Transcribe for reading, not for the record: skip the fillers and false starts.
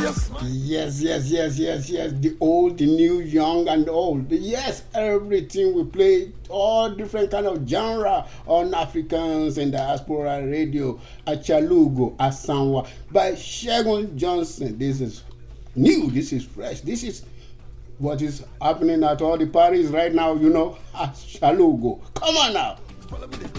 Yes. The old, the new, young, and old. Yes, everything we play, all different kind of genre on Africans and Diaspora Radio. Achalugo, Asanwa, by Segun Johnson. This is new, this is fresh, this is what is happening at all the parties right now, Achalugo. Come on now.